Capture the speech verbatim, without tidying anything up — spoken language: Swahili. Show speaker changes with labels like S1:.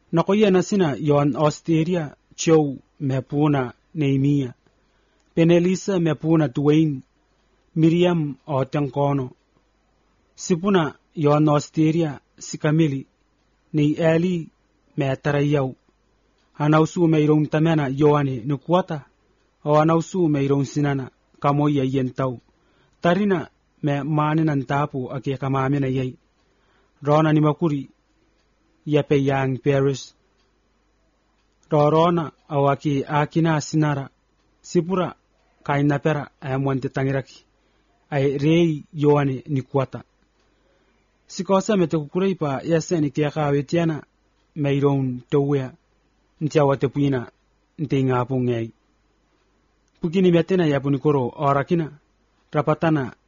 S1: Nakoya na sina yon Australia Joe mepuna Nehemia. Penelisa mepuna Dwayne. Miriam o Tengkono. Sipuna yon Australia si Kamili. Ni Eli me Tarayaw. Anausu mayroong tamena yoane nukwata. O anausu mayroong sinana kamoya yentaw. Tarina me maninan tapo ake kamamina yay. Rona ni makuri. Yape yang Paris. Rorona awaki akina sinara. Sipura kaina pera ayamwante tangiraki. Ay rei yoane nikwata. Sikosa mete kukurei pa yaseni kiaka wetiana mayroong tawea. Ntiawate puina nte ngapong ngay. Pukini metena yapunikoro orakina. Rapatana